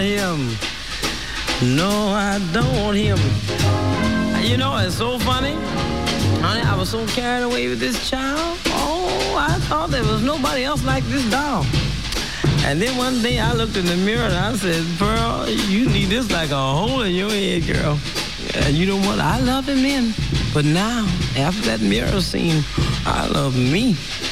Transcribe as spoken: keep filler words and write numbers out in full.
him. No, I don't want him. You know, it's so funny. Honey, I was so carried away with this child. Oh, I thought there was nobody else like this doll. And then one day I looked in the mirror and I said, Pearl, you need this like a hole in your head, girl. And you know what? I love him in. But now, after that mirror scene, I love me.